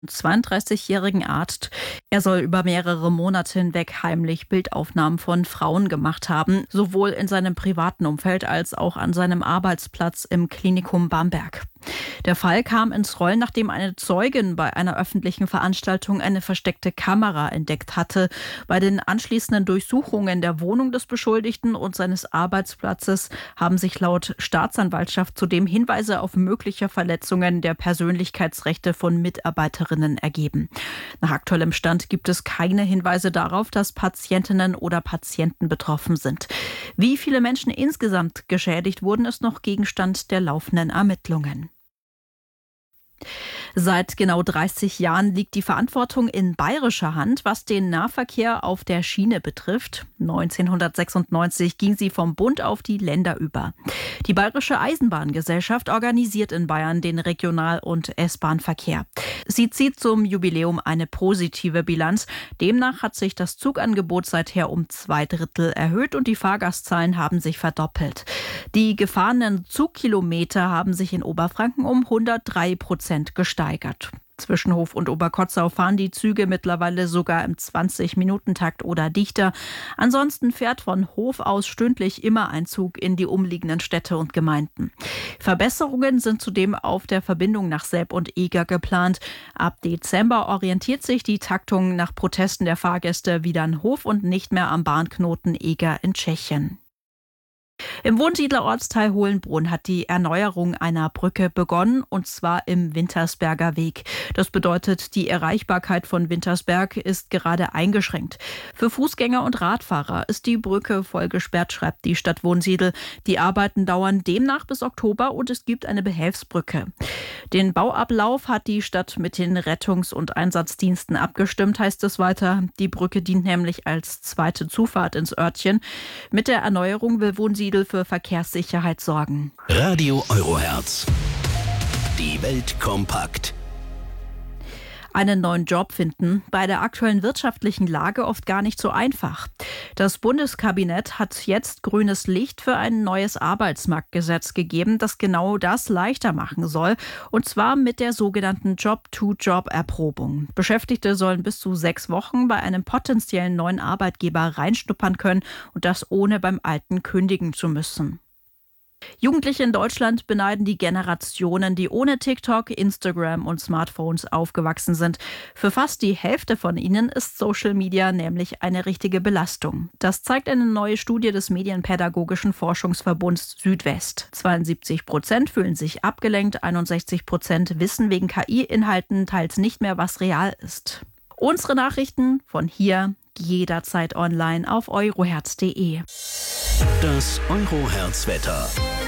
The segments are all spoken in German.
32-jährigen Arzt. Er soll über mehrere Monate hinweg heimlich Bildaufnahmen von Frauen gemacht haben, sowohl in seinem privaten Umfeld als auch an seinem Arbeitsplatz im Klinikum Bamberg. Der Fall kam ins Rollen, nachdem eine Zeugin bei einer öffentlichen Veranstaltung eine versteckte Kamera entdeckt hatte. Bei den anschließenden Durchsuchungen der Wohnung des Beschuldigten und seines Arbeitsplatzes haben sich laut Staatsanwaltschaft zudem Hinweise auf mögliche Verletzungen der Persönlichkeitsrechte von Mitarbeiterinnen ergeben. Nach aktuellem Stand gibt es keine Hinweise darauf, dass Patientinnen oder Patienten betroffen sind. Wie viele Menschen insgesamt geschädigt wurden, ist noch Gegenstand der laufenden Ermittlungen. Seit genau 30 Jahren liegt die Verantwortung in bayerischer Hand, was den Nahverkehr auf der Schiene betrifft. 1996 ging sie vom Bund auf die Länder über. Die Bayerische Eisenbahngesellschaft organisiert in Bayern den Regional- und S-Bahn-Verkehr. Sie zieht zum Jubiläum eine positive Bilanz. Demnach hat sich das Zugangebot seither um 2/3 erhöht und die Fahrgastzahlen haben sich verdoppelt. Die gefahrenen Zugkilometer haben sich in Oberfranken um 103% gesteigert. Zwischen Hof und Oberkotzau fahren die Züge mittlerweile sogar im 20-Minuten-Takt oder dichter. Ansonsten fährt von Hof aus stündlich immer ein Zug in die umliegenden Städte und Gemeinden. Verbesserungen sind zudem auf der Verbindung nach Selb und Eger geplant. Ab Dezember orientiert sich die Taktung nach Protesten der Fahrgäste wieder an Hof und nicht mehr am Bahnknoten Eger in Tschechien. Im Wohnsiedlerortsteil Hohenbrunn hat die Erneuerung einer Brücke begonnen, und zwar im Wintersberger Weg. Das bedeutet, die Erreichbarkeit von Wintersberg ist gerade eingeschränkt. Für Fußgänger und Radfahrer ist die Brücke voll gesperrt, schreibt die Stadt Wunsiedel. Die Arbeiten dauern demnach bis Oktober und es gibt eine Behelfsbrücke. Den Bauablauf hat die Stadt mit den Rettungs- und Einsatzdiensten abgestimmt, heißt es weiter. Die Brücke dient nämlich als zweite Zufahrt ins Örtchen. Mit der Erneuerung will Wunsiedel für Verkehrssicherheit sorgen. Radio Eurohertz. Die Welt kompakt. Einen neuen Job finden, bei der aktuellen wirtschaftlichen Lage oft gar nicht so einfach. Das Bundeskabinett hat jetzt grünes Licht für ein neues Arbeitsmarktgesetz gegeben, das genau das leichter machen soll, und zwar mit der sogenannten Job-to-Job-Erprobung. Beschäftigte sollen bis zu 6 Wochen bei einem potenziellen neuen Arbeitgeber reinschnuppern können und das ohne beim alten kündigen zu müssen. Jugendliche in Deutschland beneiden die Generationen, die ohne TikTok, Instagram und Smartphones aufgewachsen sind. Für fast die Hälfte von ihnen ist Social Media nämlich eine richtige Belastung. Das zeigt eine neue Studie des Medienpädagogischen Forschungsverbunds Südwest. 72% fühlen sich abgelenkt, 61% wissen wegen KI-Inhalten teils nicht mehr, was real ist. Unsere Nachrichten von hier jederzeit online auf eurohertz.de. Das Eurohertz-Wetter.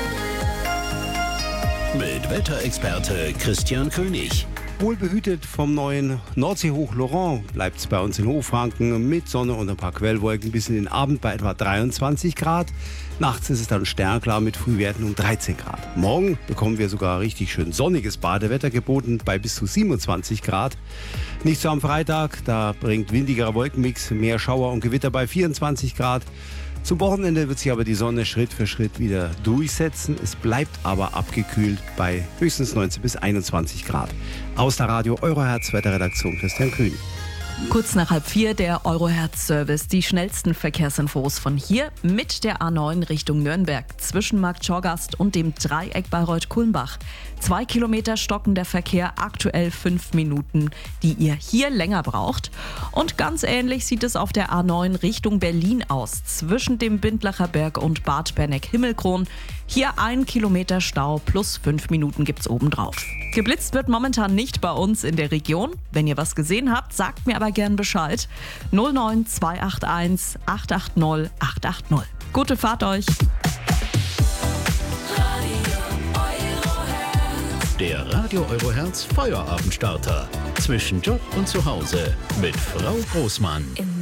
Mit Wetterexperte Christian König. Wohlbehütet vom neuen Nordseehoch Laurent bleibt es bei uns in Hochfranken mit Sonne und ein paar Quellwolken bis in den Abend bei etwa 23 Grad. Nachts ist es dann sternklar mit Frühwerten um 13 Grad. Morgen bekommen wir sogar richtig schön sonniges Badewetter geboten bei bis zu 27 Grad. Nicht so am Freitag, da bringt windigerer Wolkenmix mehr Schauer und Gewitter bei 24 Grad. Zum Wochenende wird sich aber die Sonne Schritt für Schritt wieder durchsetzen. Es bleibt aber abgekühlt bei höchstens 19 bis 21 Grad. Aus der Radio Eurohertz Wetterredaktion Christian König. Kurz nach 3:30 der Eurohertz-Service. Die schnellsten Verkehrsinfos von hier mit der A9 Richtung Nürnberg zwischen Markt Schorgast und dem Dreieck Bayreuth-Kulmbach. 2 Kilometer stockender Verkehr, aktuell 5 Minuten, die ihr hier länger braucht. Und ganz ähnlich sieht es auf der A9 Richtung Berlin aus, zwischen dem Bindlacher Berg und Bad Berneck-Himmelkron. Hier 1 Kilometer Stau plus 5 Minuten gibt's obendrauf. Geblitzt wird momentan nicht bei uns in der Region. Wenn ihr was gesehen habt, sagt mir aber gern Bescheid. 09 281 880 880. Gute Fahrt euch! Der Radio Eurohertz Feuerabendstarter. Zwischen Job und Zuhause mit Frau Großmann.